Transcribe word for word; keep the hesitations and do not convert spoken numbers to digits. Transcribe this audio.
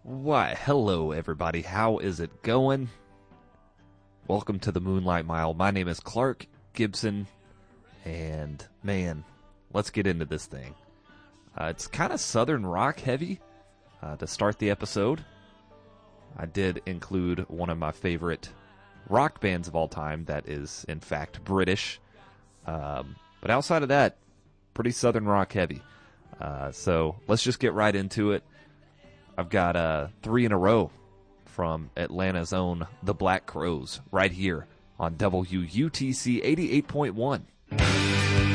Why, hello everybody. How is it going? Welcome to the Moonlight Mile. My name is Clark Gibson, and man, let's get into this thing. Uh, it's kind of Southern rock heavy uh, to start the episode. I did include one of my favorite rock bands of all time that is, in fact, British. Um, but outside of that, pretty Southern rock heavy. Uh, so let's just get right into it. I've got uh, three in a row from Atlanta's own The Black Crowes right here on W U T C eighty-eight point one.